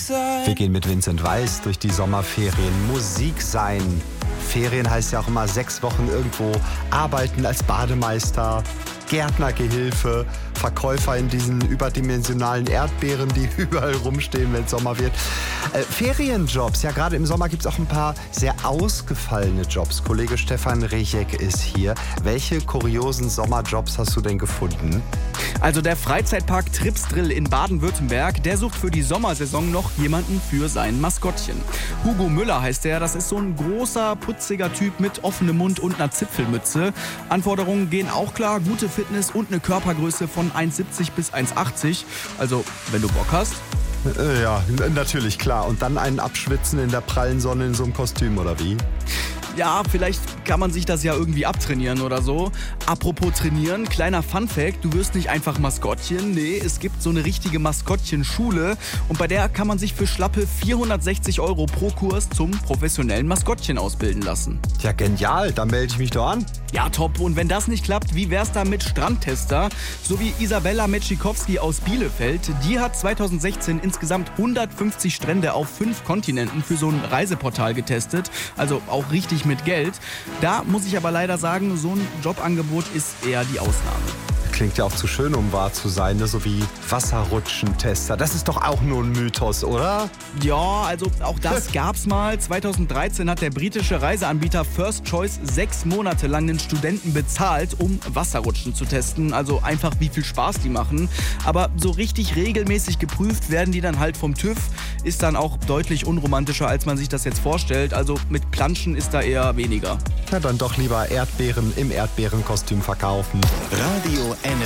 Wir gehen mit Vincent Weiss durch die Sommerferien. Musik sein. Ferien heißt ja auch immer 6 Wochen irgendwo arbeiten als Bademeister, Gärtnergehilfe, Verkäufer in diesen überdimensionalen Erdbeeren, die überall rumstehen, wenn es Sommer wird. Ferienjobs, ja gerade im Sommer gibt es auch ein paar sehr ausgefallene Jobs. Kollege Stefan Rejek ist hier. Welche kuriosen Sommerjobs hast du denn gefunden? Also der Freizeitpark Tripsdrill in Baden-Württemberg, der sucht für die Sommersaison noch jemanden für sein Maskottchen. Hugo Müller heißt der, das ist so ein großer, putziger Typ mit offenem Mund und einer Zipfelmütze. Anforderungen gehen auch klar, gute Fitness und eine Körpergröße von 1,70 bis 1,80. Also, wenn du Bock hast. Ja, natürlich, klar. Und dann einen abschwitzen in der prallen Sonne in so einem Kostüm, oder wie? Ja, vielleicht kann man sich das ja irgendwie abtrainieren oder so. Apropos trainieren, kleiner Funfact, du wirst nicht einfach Maskottchen. Nee, es gibt so eine richtige Maskottchenschule und bei der kann man sich für schlappe 460 € pro Kurs zum professionellen Maskottchen ausbilden lassen. Ja, genial, da melde ich mich doch an. Ja, top. Und wenn das nicht klappt, wie wär's da mit Strandtester? So wie Isabella Metschikowski aus Bielefeld. Die hat 2016 insgesamt 150 Strände auf 5 Kontinenten für so ein Reiseportal getestet. Also auch richtig mit Geld. Da muss ich aber leider sagen, so ein Jobangebot ist eher die Ausnahme. Klingt ja auch zu schön, um wahr zu sein, ne? So wie Wasserrutschentester. Das ist doch auch nur ein Mythos, oder? Ja, also auch das gab's mal. 2013 hat der britische Reiseanbieter First Choice 6 Monate lang den Studenten bezahlt, um Wasserrutschen zu testen. Also einfach, wie viel Spaß die machen. Aber so richtig regelmäßig geprüft werden die dann halt vom TÜV. Ist dann auch deutlich unromantischer, als man sich das jetzt vorstellt. Also mit Planschen ist da eher weniger. Na dann doch lieber Erdbeeren im Erdbeerenkostüm verkaufen. Radio